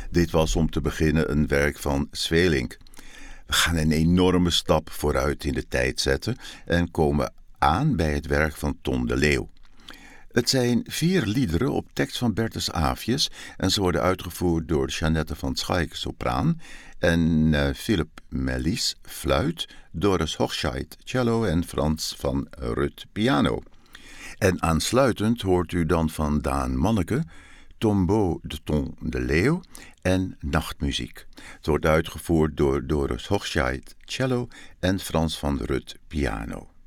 Dit was om te beginnen een werk van Sweelinck. We gaan een enorme stap vooruit in de tijd zetten en komen aan bij het werk van Ton de Leeuw. Het zijn 4 liederen op tekst van Bertus Aafjes en ze worden uitgevoerd door Jeannette van Schaik, sopraan, en Philip Melis, fluit, Doris Hochscheid, cello en Frans van Rut, piano. En aansluitend hoort u dan van Daan Manneke, Tombeau de Ton de Leeuw en nachtmuziek. Het wordt uitgevoerd door Doris Hochscheid, cello en Frans van Rut, piano.